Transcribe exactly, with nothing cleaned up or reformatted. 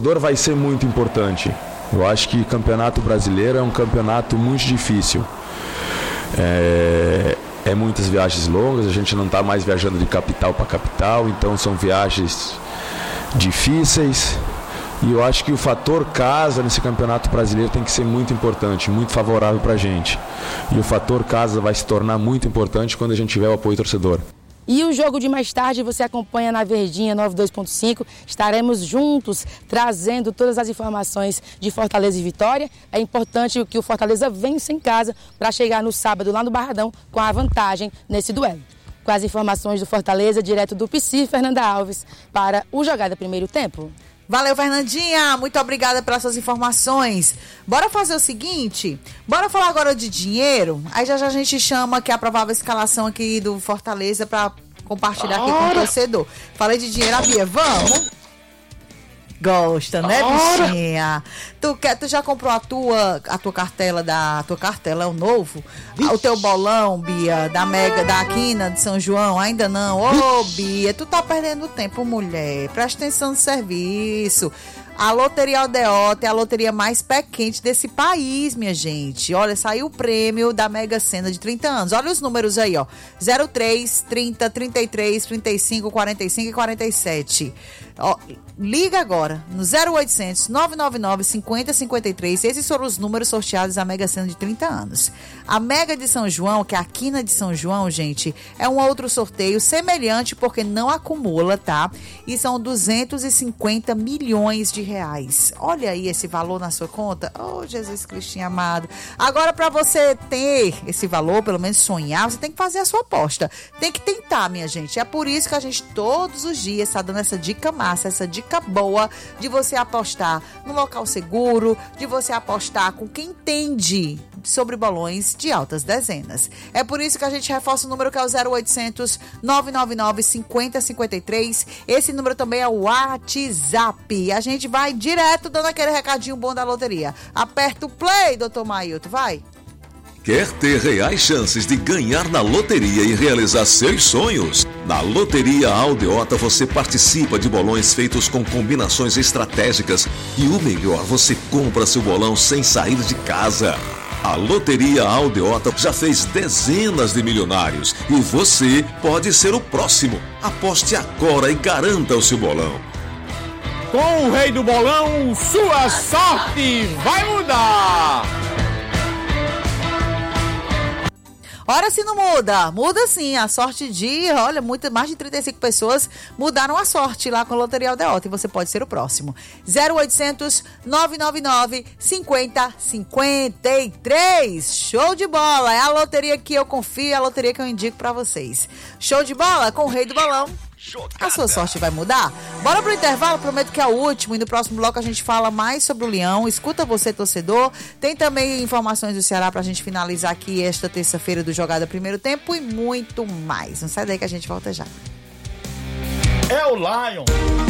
torcedor vai ser muito importante. Eu acho que Campeonato Brasileiro é um campeonato muito difícil. É, é muitas viagens longas, a gente não está mais viajando de capital para capital, então são viagens difíceis. E eu acho que o fator casa nesse Campeonato Brasileiro tem que ser muito importante, muito favorável para a gente. E o fator casa vai se tornar muito importante quando a gente tiver o apoio torcedor. E o jogo de mais tarde você acompanha na Verdinha noventa e dois ponto cinco. Estaremos juntos trazendo todas as informações de Fortaleza e Vitória. É importante que o Fortaleza vença em casa para chegar no sábado lá no Barradão com a vantagem nesse duelo. Com as informações do Fortaleza, direto do P C, Fernanda Alves, para o Jogada Primeiro Tempo. Valeu, Fernandinha, muito obrigada pelas suas informações. Bora fazer o seguinte, bora falar agora de dinheiro, aí já já a gente chama que é a provável escalação aqui do Fortaleza para compartilhar aqui com o torcedor. Falei de dinheiro, a Bia, vamos? Gosta, né, bichinha? Tu, quer, tu já comprou a tua, a tua cartela da... A tua cartela é o novo? Ah, o teu bolão, Bia, da Mega, da Quina de São João? Ainda não? Ô, oh, Bia, tu tá perdendo tempo, mulher. Presta atenção no serviço. A Loteria Aldeota é a loteria mais pé quente desse país, minha gente. Olha, saiu o prêmio da Mega Sena de trinta anos. Olha os números aí, ó. zero três, trinta, trinta e três, trinta e cinco, quarenta e cinco e quarenta e sete. Ó, liga agora no zero oitocentos, nove nove nove, cinquenta, cinquenta e três. Esses foram os números sorteados da Mega Sena de trinta anos. A Mega de São João, que é a Quina de São João, gente, é um outro sorteio semelhante porque não acumula, tá? E são duzentos e cinquenta milhões de reais. Olha aí esse valor na sua conta. Oh, Jesus Cristinho amado. Agora, para você ter esse valor, pelo menos sonhar, você tem que fazer a sua aposta. Tem que tentar, minha gente. É por isso que a gente todos os dias está dando essa dica massa, essa dica boa de você apostar no local seguro, de você apostar com quem entende sobre bolões de altas dezenas. É por isso que a gente reforça o número que é o zero oitocentos, nove nove nove, cinquenta, cinquenta e três. Esse número também é o WhatsApp. A gente vai direto dando aquele recadinho bom da loteria. Aperta o play, doutor Mailton, vai. Quer ter reais chances de ganhar na loteria e realizar seus sonhos? Na Loteria Aldeota você participa de bolões feitos com combinações estratégicas e o melhor, você compra seu bolão sem sair de casa. A Loteria Aldeota já fez dezenas de milionários e você pode ser o próximo. Aposte agora e garanta o seu bolão. Com o rei do bolão, sua sorte vai mudar! Ora, se não muda, muda sim, a sorte de, olha, muita, mais de trinta e cinco pessoas mudaram a sorte lá com a Loteria Aldeota e você pode ser o próximo. zero oitocentos, nove nove nove, cinquenta, cinquenta e três. Show de bola, é a loteria que eu confio, é a loteria que eu indico pra vocês. Show de bola com o rei do balão. A sua sorte vai mudar? Bora pro intervalo, prometo que é o último e no próximo bloco a gente fala mais sobre o Leão. Escuta você, torcedor. Tem também informações do Ceará pra gente finalizar aqui esta terça-feira do Jogada Primeiro Tempo e muito mais. Não sai daí que a gente volta já. É o Lion!